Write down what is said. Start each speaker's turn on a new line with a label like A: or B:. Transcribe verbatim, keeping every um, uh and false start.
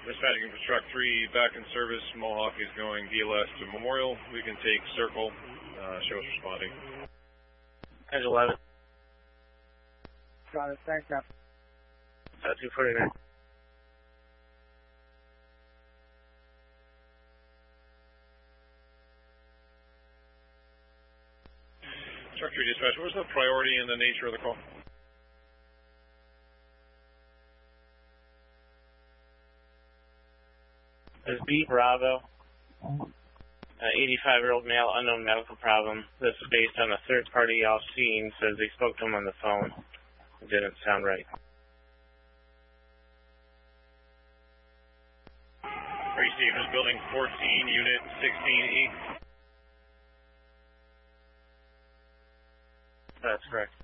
A: Dispatching for truck three, back in service. Mohawk is going D L S to Memorial. We can take Circle. Uh, show us responding.
B: Edge eleven.
C: Got it. Thanks, Cap.
B: Uh, two forty-nine.
A: Truck three dispatch, what was the priority and the nature of the call?
B: There's B Bravo, uh, eighty-five-year-old male, unknown medical problem. This is based on a third party off scene, says they spoke to him on the phone. It didn't sound right.
A: Free Stevens, building fourteen, unit sixteen E.
B: That's correct.